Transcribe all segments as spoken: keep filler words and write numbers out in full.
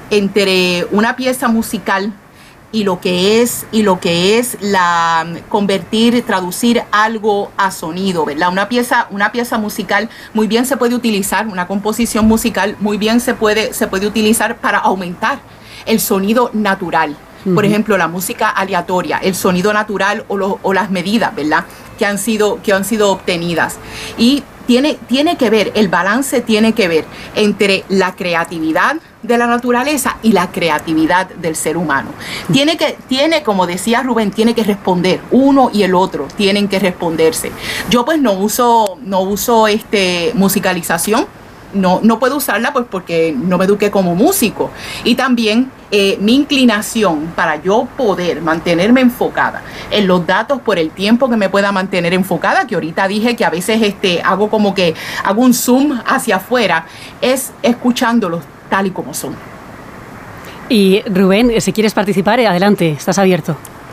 entre una pieza musical y lo que es y lo que es la convertir, traducir algo a sonido, ¿verdad? Una pieza, una pieza musical muy bien se puede utilizar, una composición musical muy bien se puede, se puede utilizar para aumentar el sonido natural. Uh-huh. Por ejemplo, la música aleatoria, el sonido natural o, lo, o las medidas, ¿verdad? Que han sido, que han sido obtenidas. Y tiene, tiene que ver, el balance tiene que ver entre la creatividad de la naturaleza y la creatividad del ser humano. Tiene que, tiene, como decía Rubén, tiene que responder, uno y el otro tienen que responderse. Yo pues no uso, no uso este, musicalización, no, no puedo usarla pues porque no me eduqué como músico. Y también eh, mi inclinación para yo poder mantenerme enfocada en los datos por el tiempo que me pueda mantener enfocada, que ahorita dije que a veces este, hago como que hago un zoom hacia afuera, es escuchándolos tal y como son. Y Rubén, si quieres participar, adelante, estás abierto.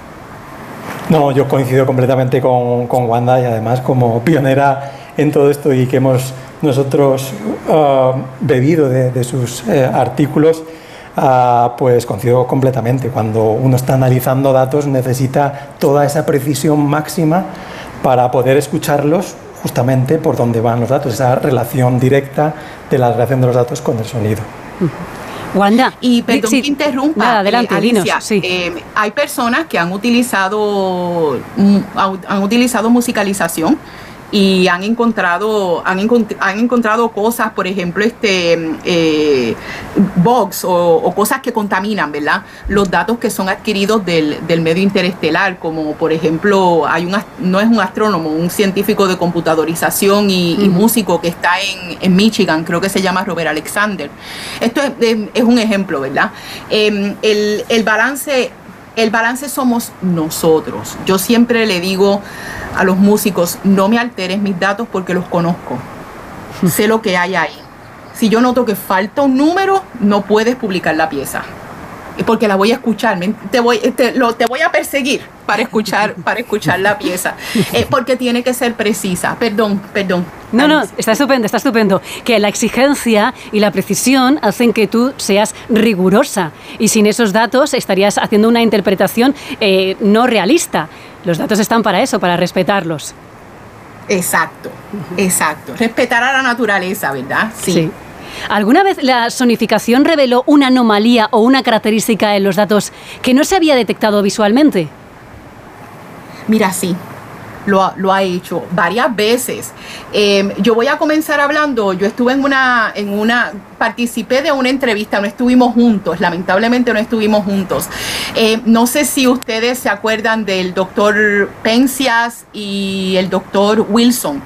No, yo coincido completamente con, con Wanda, y además como pionera en todo esto y que hemos nosotros uh, bebido de, de sus eh, artículos, uh, pues coincido completamente. Cuando uno está analizando datos necesita toda esa precisión máxima para poder escucharlos justamente por donde van los datos, esa relación directa de la relación de los datos con el sonido. Uh-huh. Wanda. Y perdón sí, que interrumpa, nada, adelante, eh, Alicia, dinos, sí. eh, hay personas que han utilizado, mm, han utilizado musicalización y han encontrado han, encont han encontrado cosas, por ejemplo, este eh, bugs o, o cosas que contaminan, ¿verdad? Los datos que son adquiridos del, del medio interestelar, como por ejemplo, hay un, no es un astrónomo, un científico de computadorización y, uh-huh. y músico que está en, en Michigan, creo que se llama Robert Alexander. Esto es, es, es un ejemplo, ¿verdad? Eh, el, el balance El balance somos nosotros. Yo siempre le digo a los músicos, no me alteres mis datos porque los conozco. Sé lo que hay ahí. Si yo noto que falta un número, no puedes publicar la pieza. Porque la voy a escuchar, te voy, te, lo, te voy a perseguir para escuchar, para escuchar la pieza, eh, porque tiene que ser precisa. Perdón, perdón. No, no, está estupendo, está estupendo. Que la exigencia y la precisión hacen que tú seas rigurosa y sin esos datos estarías haciendo una interpretación eh, no realista. Los datos están para eso, para respetarlos. Exacto, exacto. Respetar a la naturaleza, ¿verdad? Sí. Sí. ¿Alguna vez la sonificación reveló una anomalía o una característica en los datos que no se había detectado visualmente? Mira, sí, lo, lo ha hecho varias veces. Eh, yo voy a comenzar hablando, yo estuve en una, en una, participé de una entrevista, no estuvimos juntos, lamentablemente no estuvimos juntos. Eh, no sé si ustedes se acuerdan del doctor Pencias y el doctor Wilson,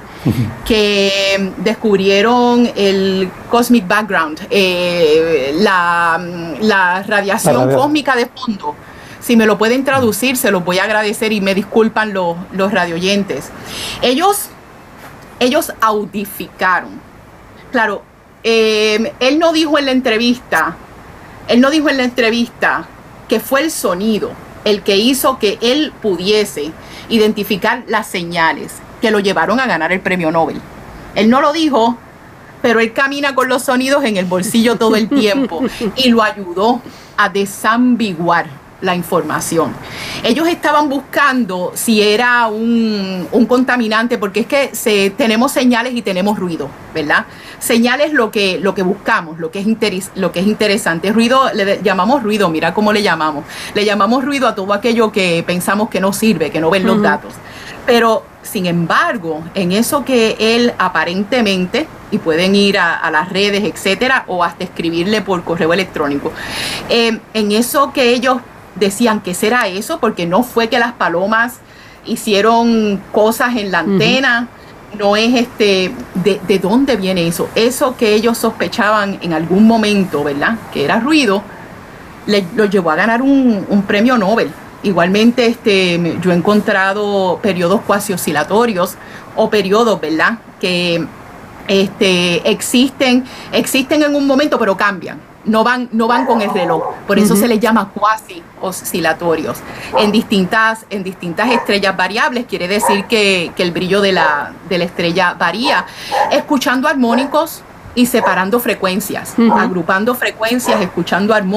que descubrieron el cosmic background, eh, la, la radiación la radio. cósmica de fondo. Si me lo pueden traducir, se los voy a agradecer y me disculpan los, los radioyentes. Ellos, ellos audificaron. Claro, eh, él no dijo en la entrevista, él no dijo en la entrevista que fue el sonido el que hizo que él pudiese identificar las señales que lo llevaron a ganar el premio Nobel. Él no lo dijo, pero él camina con los sonidos en el bolsillo todo el tiempo y lo ayudó a desambiguar la información. Ellos estaban buscando si era un, un contaminante, porque es que se, tenemos señales y tenemos ruido, ¿verdad? Señales lo que, lo que buscamos, lo que, es interes, lo que es interesante. Ruido, le llamamos ruido, mira cómo le llamamos. Le llamamos ruido a todo aquello que pensamos que no sirve, que no ven los uh-huh. datos. Pero, sin embargo, en eso que él aparentemente, y pueden ir a, a las redes, etcétera, o hasta escribirle por correo electrónico, eh, en eso que ellos decían que será eso, porque no fue que las palomas hicieron cosas en la antena, uh-huh. no es este, de, de dónde viene eso, eso que ellos sospechaban en algún momento, ¿verdad?, que era ruido, le, lo llevó a ganar un, un premio Nobel. Igualmente, este, yo he encontrado periodos cuasi oscilatorios o periodos, ¿verdad?, que este, existen, existen en un momento, pero cambian. No van, no van con el reloj, por eso uh-huh. se les llama cuasi oscilatorios. En distintas, en distintas estrellas variables, quiere decir que, que el brillo de la, de la estrella varía. Escuchando armónicos y separando frecuencias, uh-huh. agrupando frecuencias, escuchando armónicos.